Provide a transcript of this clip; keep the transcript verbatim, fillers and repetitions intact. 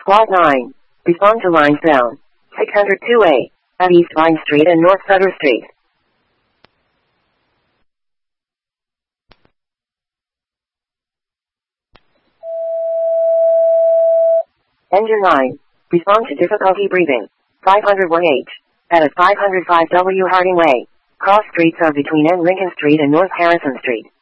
Quad nine. Respond to lines down. six hundred two A. At East Vine Street and North Sutter Street. Engine nine. Respond to difficulty breathing. five oh one H. At a five oh five W Harding Way. Cross streets are between N Lincoln Street and North Harrison Street.